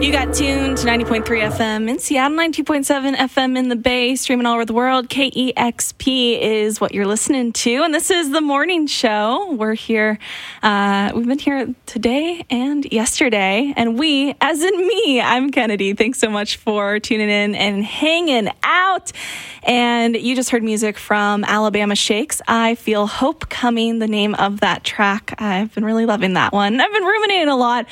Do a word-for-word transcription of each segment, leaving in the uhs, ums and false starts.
You got tuned to ninety point three F M in Seattle, ninety-two point seven F M in the Bay, streaming all over the world. K E X P is what you're listening to, and this is the morning show. We're here. Uh, we've been here today and yesterday, and we, as in me, I'm Kennedy. Thanks so much for tuning in and hanging out. And you just heard music from Alabama Shakes. I Feel Hope Coming, the name of that track. I've been really loving that one. I've been ruminating a lot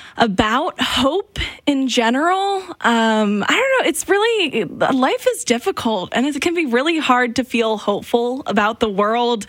about hope in general. Um, I don't know. It's really, life is difficult and it can be really hard to feel hopeful about the world.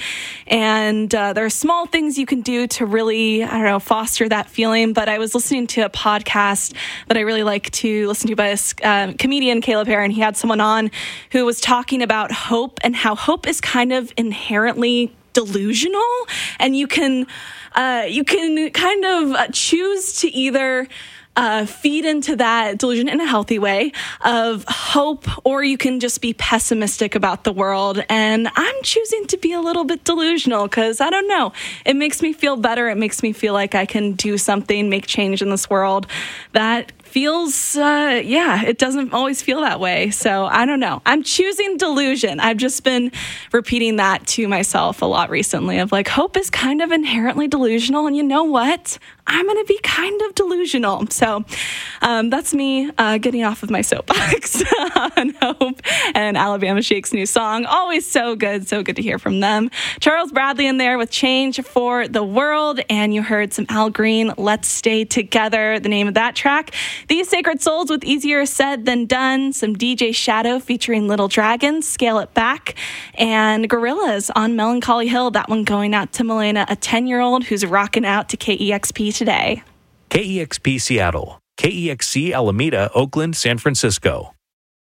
And uh, there are small things you can do to really, I don't know, foster that feeling. But I was listening to a podcast that I really like to listen to by a uh, comedian, Caleb Heron. He had someone on who was talking about hope and how hope is kind of inherently delusional, and you can uh, you can kind of choose to either uh, feed into that delusion in a healthy way of hope, or you can just be pessimistic about the world. And I'm choosing to be a little bit delusional because I don't know. It makes me feel better. It makes me feel like I can do something, make change in this world that feels, uh, yeah, it doesn't always feel that way. So I don't know. I'm choosing delusion. I've just been repeating that to myself a lot recently of like, hope is kind of inherently delusional. And you know what? I'm going to be kind of delusional. So um, that's me uh, getting off of my soapbox on hope and Alabama Shakes' new song. Always so good. So good to hear from them. Charles Bradley in there with Change for the World. And you heard some Al Green, Let's Stay Together, the name of that track. These Sacred Souls with Easier Said Than Done. Some D J Shadow featuring Little Dragons, Scale It Back. And Gorillaz on Melancholy Hill. That one going out to Milena, a ten-year-old who's rocking out to K E X P today. K E X P Seattle, K E X C Alameda, Oakland, San Francisco.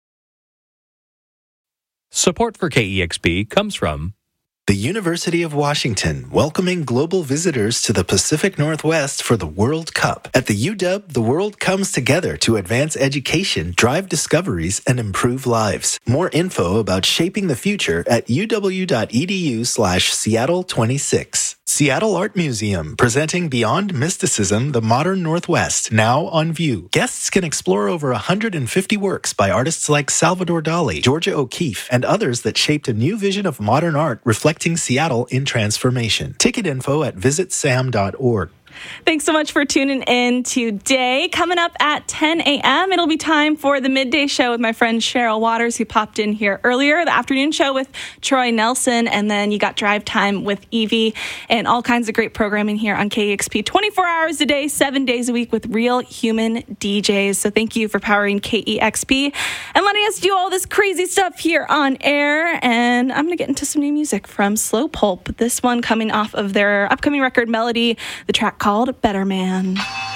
Support for K E X P comes from the University of Washington, welcoming global visitors to the Pacific Northwest for the World Cup. At the U W, the world comes together to advance education, drive discoveries, and improve lives. More info about shaping the future at uw.edu slash Seattle 26. Seattle Art Museum, presenting Beyond Mysticism, the Modern Northwest, now on view. Guests can explore over one hundred fifty works by artists like Salvador Dali, Georgia O'Keeffe, and others that shaped a new vision of modern art reflecting Seattle in transformation. Ticket info at visit sam dot org. Thanks so much for tuning in today. Coming up at ten a.m., it'll be time for the midday show with my friend Cheryl Waters, who popped in here earlier. The afternoon show with Troy Nelson, and then you got Drive Time with Evie, and all kinds of great programming here on K E X P twenty-four hours a day, seven days a week with real human D Js. So thank you for powering K E X P and letting us do all this crazy stuff here on air. And I'm going to get into some new music from Slow Pulp. This one coming off of their upcoming record, Melody, the track called Better Man.